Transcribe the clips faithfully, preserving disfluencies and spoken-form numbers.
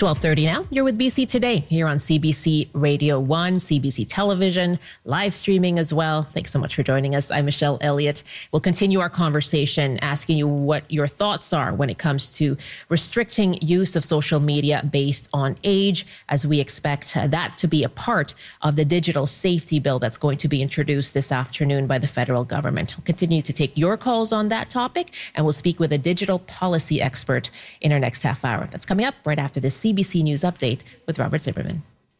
twelve thirty now. You're with B C Today here on C B C Radio one, C B C Television, live streaming as well. Thanks so much for joining us. I'm Michelle Elliott. We'll continue our conversation asking you what your thoughts are when it comes to restricting use of social media based on age, as we expect that to be a part of the digital safety bill that's going to be introduced this afternoon by the federal government. We'll continue to take your calls on that topic, and we'll speak with a digital policy expert in our next half hour. That's coming up right after this C B C News Update with Robert Zimmerman.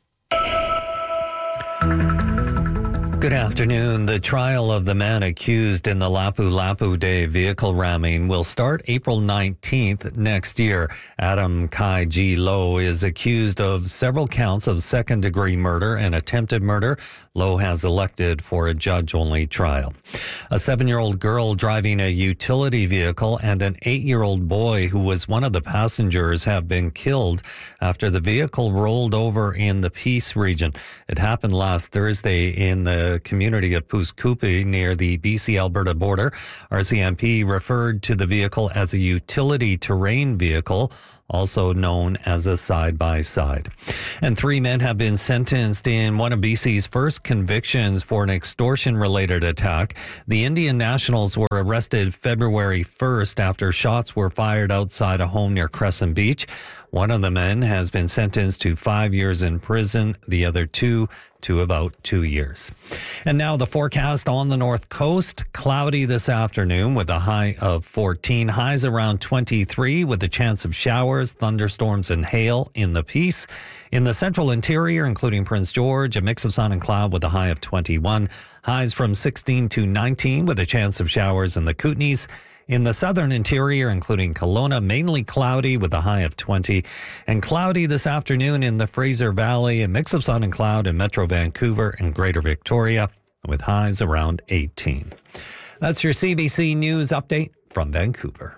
Good afternoon. The trial of the man accused in the Lapu-Lapu Day vehicle ramming will start April nineteenth next year. Adam Kai G. Low is accused of several counts of second-degree murder and attempted murder. Low has elected for a judge-only trial. A seven-year-old girl driving a utility vehicle and an eight-year-old boy who was one of the passengers have been killed after the vehicle rolled over in the Peace region. It happened last Thursday in the community of Puskupi near the B C-Alberta border. R C M P referred to the vehicle as a utility terrain vehicle, also known as a side-by-side. And three men have been sentenced in one of B C's first convictions for an extortion-related attack. The Indian nationals were arrested February first after shots were fired outside a home near Crescent Beach. One of the men has been sentenced to five years in prison, the other two to about two years. And now the forecast on the North Coast. Cloudy this afternoon with a high of fourteen. Highs around twenty-three with a chance of showers, thunderstorms, and hail in the Peace. In the central interior, including Prince George, a mix of sun and cloud with a high of twenty-one. Highs from sixteen to nineteen with a chance of showers in the Kootenays. In the southern interior, including Kelowna, mainly cloudy with a high of twenty. And cloudy this afternoon in the Fraser Valley, a mix of sun and cloud in Metro Vancouver and Greater Victoria, with highs around eighteen. That's your C B C News Update from Vancouver.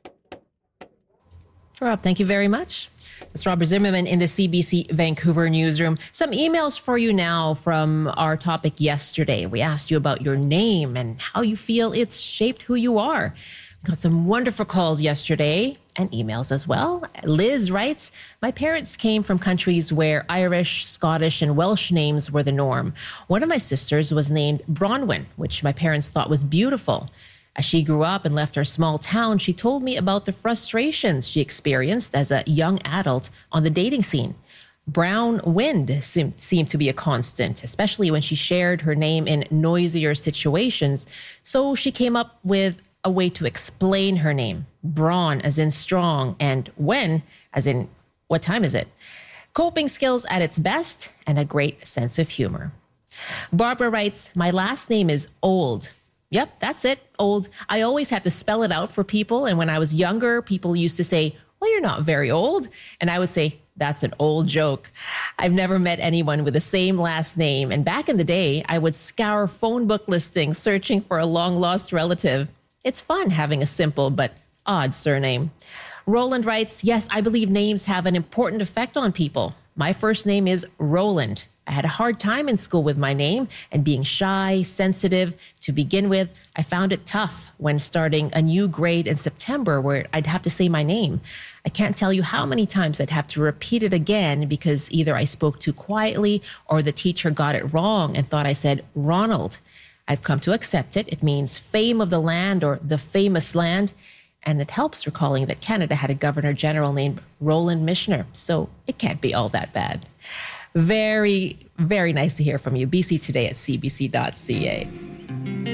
Rob, thank you very much. That's Robert Zimmerman in the C B C Vancouver newsroom. Some emails for you now from our topic yesterday. We asked you about your name and how you feel it's shaped who you are. We got some wonderful calls yesterday and emails as well. Liz writes, my parents came from countries where Irish, Scottish, and Welsh names were the norm. One of my sisters was named Bronwyn, which my parents thought was beautiful. As she grew up and left our small town, she told me about the frustrations she experienced as a young adult on the dating scene. Brown wind seemed, seemed to be a constant, especially when she shared her name in noisier situations. So she came up with a way to explain her name. Brawn, as in strong, and when, as in what time is it? Coping skills at its best and a great sense of humor. Barbara writes, my last name is Old. Yep, that's it. Old. I always have to spell it out for people. And when I was younger, people used to say, well, you're not very old. And I would say, that's an old joke. I've never met anyone with the same last name. And back in the day, I would scour phone book listings searching for a long-lost relative. It's fun having a simple but odd surname. Roland writes, yes, I believe names have an important effect on people. My first name is Roland. I had a hard time in school with my name and being shy, sensitive. To begin with, I found it tough when starting a new grade in September where I'd have to say my name. I can't tell you how many times I'd have to repeat it again because either I spoke too quietly or the teacher got it wrong and thought I said Ronald. I've come to accept it. It means fame of the land or the famous land. And it helps recalling that Canada had a governor general named Roland Michener. So it can't be all that bad. Very, very nice to hear from you. B C Today at c b c dot c a.